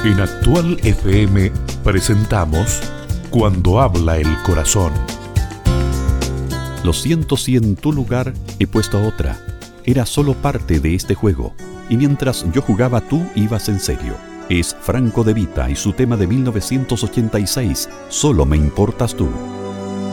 En Actual FM presentamos Cuando habla el corazón. Lo siento si en tu lugar he puesto a otra. Era solo parte de este juego. Y mientras yo jugaba, tú ibas en serio. Es Franco De Vita y su tema de 1986, Solo me importas tú.